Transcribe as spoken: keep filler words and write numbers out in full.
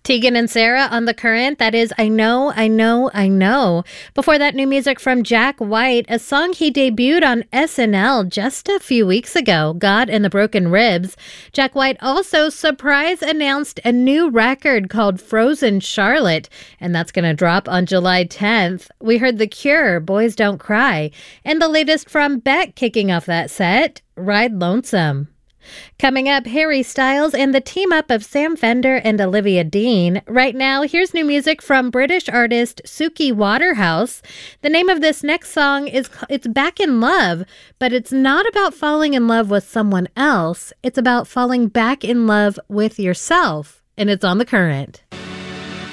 Tegan and Sarah on The Current. That is I Know, I Know, I Know. Before that, new music from Jack White, a song he debuted on S N L just a few weeks ago, God and the Broken Ribs. Jack White also surprise announced a new record called Frozen Charlotte, and that's going to drop on July tenth. We heard The Cure, Boys Don't Cry, and the latest from Beck kicking off that set, Ride Lonesome. Coming up, Harry Styles and the team-up of Sam Fender and Olivia Dean. Right now, here's new music from British artist Suki Waterhouse. The name of this next song is it's Back in Love, but it's not about falling in love with someone else. It's about falling back in love with yourself, and it's on The Current.